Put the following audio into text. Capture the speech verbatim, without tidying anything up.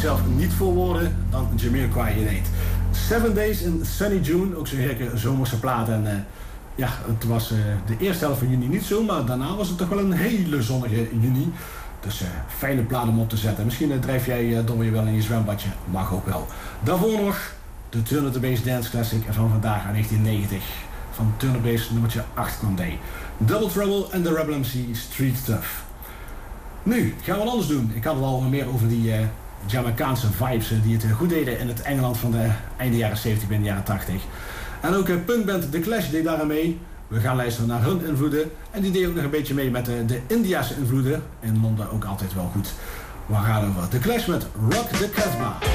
zelf niet vol woorden dan Jamiroquai je deed. Seven Days in Sunny June, ook zo'n heerlijke zomerse plaat. En uh, ja, het was uh, de eerste helft van juni niet zo, maar daarna was het toch wel een hele zonnige juni. Dus uh, fijne plaat om op te zetten. Misschien uh, drijf jij uh, door je wel in je zwembadje, mag ook wel. Daarvoor nog de Turn Up The Bass Dance Classic van vandaag uit negentien negentig. Van Turn Up The Bass nummertje acht kwam die. Double Trouble en de Rebel M C Street Tough. Nu gaan we wat anders doen. Ik had het al meer over die uh, Jamaicaanse vibes uh, die het uh, goed deden in het Engeland van de einde jaren zeventig, begin jaren tachtig. En ook uh, punkband The Clash deed daar mee. We gaan luisteren naar hun invloeden. En die deed ook nog een beetje mee met uh, de Indiase invloeden. In Londen ook altijd wel goed. We gaan over The Clash met Rock the Casbah.